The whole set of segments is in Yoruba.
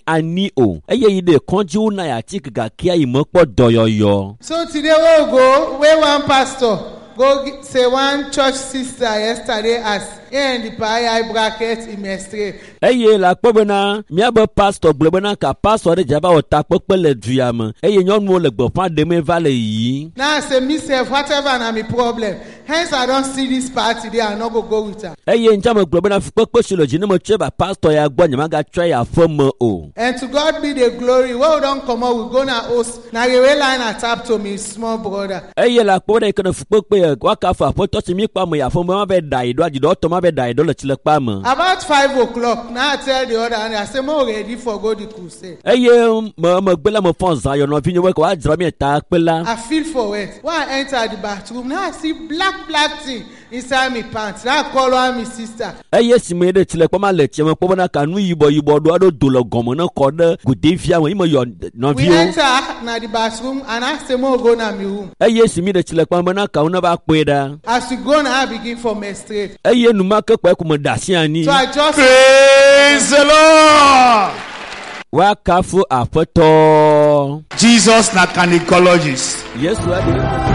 ani o. Eye yi de konji una ya tik ga kia imokpo doyoyo. So today we'll go where one pastor go say one church sister yesterday as in the pie bracket in Mestre. Eye la kpobena miabe pastor globena ka pastor de jaba o takpekpe le duyame. Eye nyɔnu le gbɔfa deme va le yi. Now say myself whatever na my problem. Hence I don't see this party there. I not go with her. Eye njame globena fukpekpe si le dzi ne me tse ba pastor ya gbɔ nyama ga tsɔ ya feme o. And to God be the glory. Well, we don't come out. We go na host. Na the way line I tap to me small brother. Eye la kpobena ikene fukpekpe wakafa aƒetɔ si mi kpa me ya feme ma be da yi do adi do tɔ ma be da yi do le tsi le kpa me. About 5 o'clock, now I tell the other and I say, "More ready for go the crusade." Eye me gbela me fon za yo no vi nyewe ko wa dzra mi ta kpela. I feel for it. When I enter the bathroom, now I see black thing inside my pants. Now I call on my sister. Eye si me de tsi le kpa ma le tsi me kpobena ka nu yibo do ado do le gɔme ne kɔ de gode fia me ime yo no vi We o. enter na the bathroom and I say, "More go na my room." Eye si mi de tsi le kpa me na ka una ba kpe da. As we go now, I begin from menstruate. Eye nu ma ke kpa ku me da si ani. So I just Praise the Lord. Wa kafu aƒetɔ. Jesus na gynecologist. Yesu adi.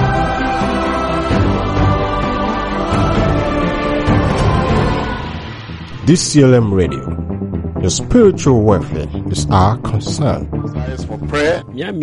DCLM Radio. Your spiritual welfare is our concern. For prayer.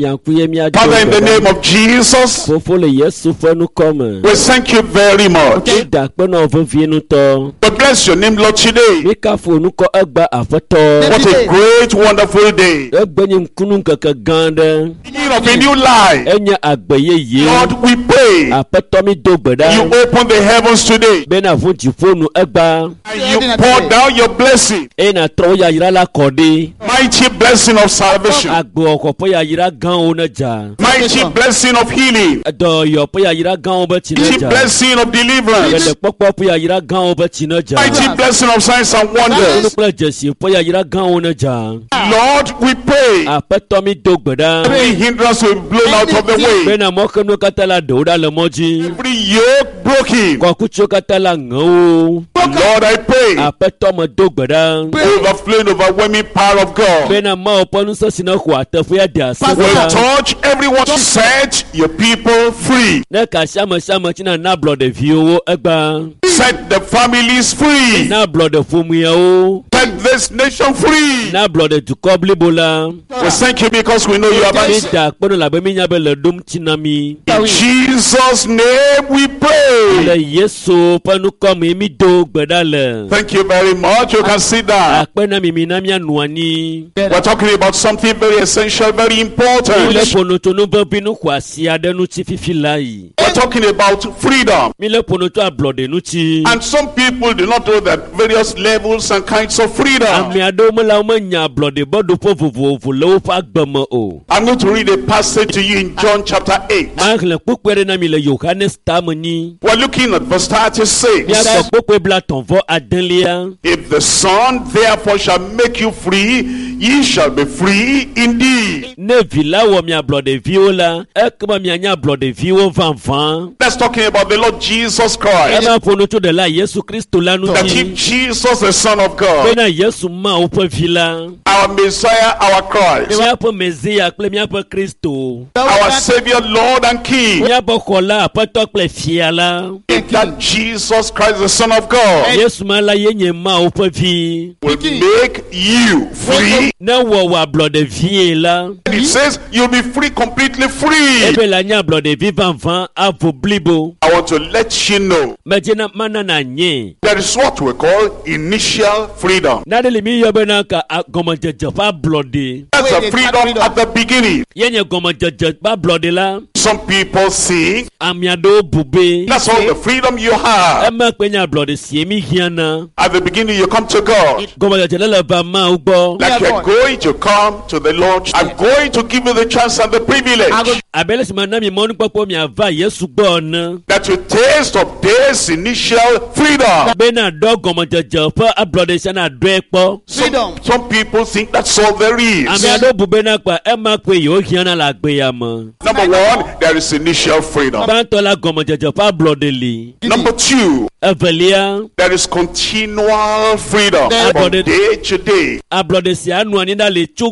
Mia Father, in the name of Jesus, Fofo le Yesu fenu come. we thank you very much. Da pe na ovun vie nu to. We bless your name, Lord, today. Mi ka fo nu ko egba aƒetɔ. What a great, wonderful day. Egbe nyi nkunu keke gande. Beginning of a new life. Enya agbeye ye. Lord, we pray. Aƒetɔ mi do gbeda. You open the heavens today. Be na vun tifo nu egba. And you pour down your blessing. E na tro ya yira la kode. Mighty blessing of salvation. Agbo okopo ya yira gan o na ja. Mighty blessing of healing. Do yo po ya yira gan o be ti na Mighty ja. blessing of deliverance. Ele popo po ya yira gan o be ti na ja. Mighty blessing of signs and wonders. Olu jesi po ya yira gan o na ja. Lord, we pray. Aƒetɔ mi do gbeda. Every hindrance will be blown out of the way. Be na mɔke nu kata la do da le mɔdzi. Every yoke broken. Kɔkutsu kata la ŋe o. Lord, I pray. Aƒetɔ me do gbeda. Overflowing, overwhelming power of God Be na Mawu ƒe ŋusẽ na xɔ ateƒe ya de asi will ɖa. touch everyone. Set your people free. Ne ka siame tina na blɔ ɖeviwo egba. Set the families free. Na blɔ ɖe ƒomeawo. Set this nation free. Na blɔ ɖe dukɔ blibo la. We thank you because we know you are Mi by. da kpɔnɔ labe mi nya be le ɖom tina mi. In Jesus' name we Le pray. Yesu ƒe nukɔme mi do gbeda le. Thank you very much. You can sit down. Akpe na mi na mianu anyi. We're talking about something very essential, very important. Mile ponotonu bebi nu xɔ asi aɖe ŋuti fifi la yi. We're talking about freedom. Mile ponoto ablɔɖe ŋuti. And some people do not know that various levels and kinds of freedom. Ame aɖewo mela menya ablɔɖe bɔɖoƒe vovovo le woƒe agbeme o. I'm going to read a passage to you in John chapter 8. Maxlẽ kpukpe ɖe na mi le Yohanes tame nyi. We're looking at verse 36. Miakpɔ kpukpe blatɔ̃vɔ adelia. If the Son therefore shall make you free, ye shall be free indeed. Ne vi la wɔ mia ablɔɖeviwo la, ekema mianya ablɔɖeviwo vavã. That's talking about the Lord Jesus Christ. Ema ponoto ɖe la Yesu Kristo la That if ŋuti. Jesus, the Son of God, Bena Yesu Mawu ƒe vi la. our Messiah, our Christ, Miaƒe Mesia kple miaƒe Kristo. our Savior, Lord and King, Miaƒe xɔla aƒetɔ kple fia la. if that Jesus Christ, the Son of God, Yesu ma la ye nye Mawu ƒe vi. will make you free, Ne wɔ ablɔɖevie la. it says you'll be free, completely free. Ebe la nye ablɔɖevi vavã avo blibo. I want to let you know Medze na mana na nye. there is what we call initial freedom. Na ɖe le mi yɔ bena ka gɔmedzedze ƒe ablɔɖe. That's a freedom at the beginning. Ye nye gɔmedzedze ƒe ablɔɖe la. Some people think Ame aɖewo bu be. that's all the freedom you have. Eme kpe nye ablɔɖe sie mi hiãna. At the beginning, you come to God. Gɔmedzedze le le va Mawu gbɔ. Like you're going to come to the Lord. I'm going to give you the chance and the privilege Abe le si me na mi mɔnukpɔkpɔ miava Yesu gbɔ ene. that you taste of this initial freedom. Bena dɔ gɔmedzedze ƒe ablɔɖe sia na dɔe kpɔ. Some people think that's all there Ame is. aɖewo bu bena kpa ema kpe yewo hiãna le agbea me. Number one, there is initial freedom. Gbãtɔ la gɔmedzedze ƒe ablɔɖe li. Number two, Evelia, there is continual freedom from day to day. ablɔɖe sia nu anyi ɖa le tso